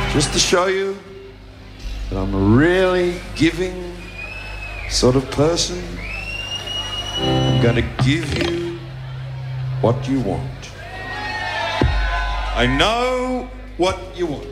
just to show you that I'm a really giving sort of person. I'm going to give you what you want. I know what you want.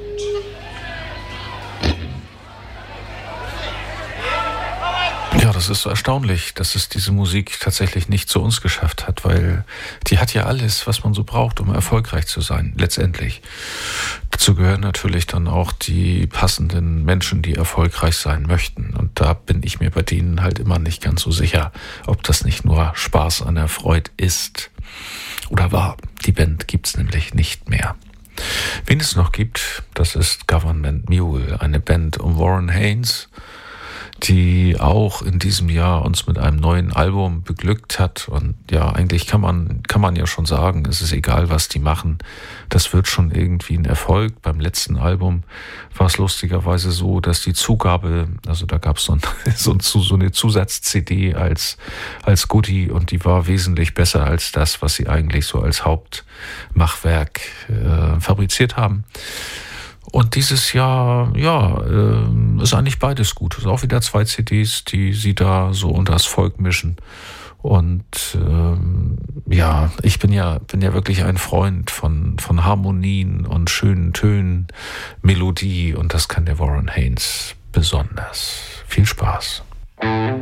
Ja, das ist so erstaunlich, dass es diese Musik tatsächlich nicht zu uns geschafft hat, weil die hat ja alles, was man so braucht, um erfolgreich zu sein, letztendlich. Dazu gehören natürlich dann auch die passenden Menschen, die erfolgreich sein möchten. Und da bin ich mir bei denen halt immer nicht ganz so sicher, ob das nicht nur Spaß an der Freude ist oder war. Die Band gibt's nämlich nicht mehr. Wen es noch gibt, das ist Government Mule, eine Band um Warren Haynes, die auch in diesem Jahr uns mit einem neuen Album beglückt hat. Und ja, eigentlich kann man ja schon sagen, es ist egal, was die machen. Das wird schon irgendwie ein Erfolg. Beim letzten Album war es lustigerweise so, dass die Zugabe, also da gab es so eine Zusatz-CD als Goodie und die war wesentlich besser als das, was sie eigentlich so als Hauptmachwerk fabriziert haben. Und dieses Jahr, ist eigentlich beides gut. Es ist auch wieder 2 CDs, die sie da so unter das Volk mischen. Und ich bin ja wirklich ein Freund von Harmonien und schönen Tönen, Melodie. Und das kann der Warren Haynes besonders. Viel Spaß.